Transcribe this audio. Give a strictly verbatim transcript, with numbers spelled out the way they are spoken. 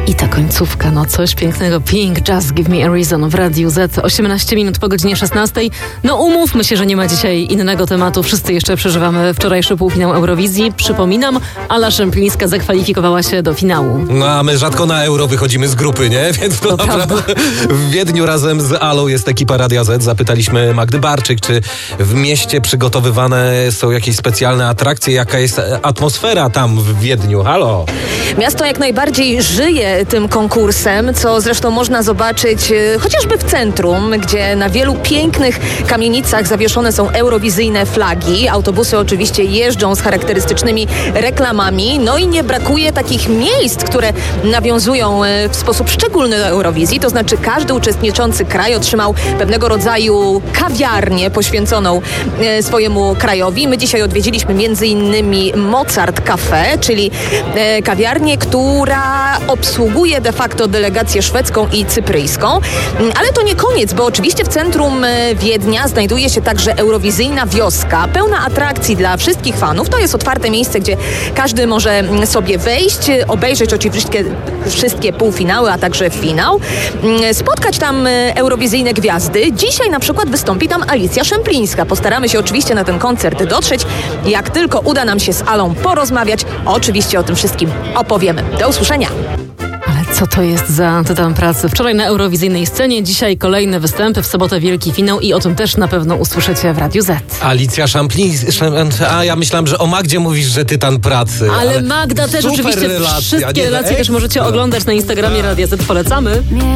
I ta końcówka, no coś pięknego. Pink, Just Give Me a Reason w Radiu Z. osiemnaście minut po godzinie szesnastej. No umówmy się, że nie ma dzisiaj innego tematu. Wszyscy jeszcze przeżywamy wczorajszy półfinał Eurowizji. Przypominam, Ala Szemplińska zakwalifikowała się do finału. No a my rzadko na Euro wychodzimy z grupy, nie? Więc to, to naprawdę w Wiedniu razem z Alą jest ekipa Radia Z. Zapytaliśmy Magdy Barczyk, czy w mieście przygotowywane są jakieś specjalne atrakcje, jaka jest atmosfera tam w Wiedniu. Halo! Miasto jak najbardziej żyje tym konkursem, co zresztą można zobaczyć e, chociażby w centrum, gdzie na wielu pięknych kamienicach zawieszone są eurowizyjne flagi. Autobusy oczywiście jeżdżą z charakterystycznymi reklamami, no i nie brakuje takich miejsc, które nawiązują e, w sposób szczególny do Eurowizji, to znaczy każdy uczestniczący kraj otrzymał pewnego rodzaju kawiarnię poświęconą e, swojemu krajowi. My dzisiaj odwiedziliśmy między innymi Mozart Cafe, czyli e, kawiarnię, która obsługuje de facto delegację szwedzką i cypryjską. Ale to nie koniec, bo oczywiście w centrum Wiednia znajduje się także eurowizyjna wioska, pełna atrakcji dla wszystkich fanów. To jest otwarte miejsce, gdzie każdy może sobie wejść, obejrzeć oczywiście wszystkie półfinały, a także finał, spotkać tam eurowizyjne gwiazdy. Dzisiaj na przykład wystąpi tam Alicja Szemplińska. Postaramy się oczywiście na ten koncert dotrzeć. Jak tylko uda nam się z Alą porozmawiać, oczywiście o tym wszystkim opowiemy. Do usłyszenia. Ale co to jest za tytan pracy? Wczoraj na eurowizyjnej scenie, dzisiaj kolejne występy, w sobotę wielki finał i o tym też na pewno usłyszycie w Radiu Z. Alicja Szemplińska, a ja myślałam, że o Magdzie mówisz, że tytan pracy. Ale, ale Magda też oczywiście, relacja, wszystkie nie, relacje nie, też możecie no. oglądać na Instagramie Radia Z. Polecamy.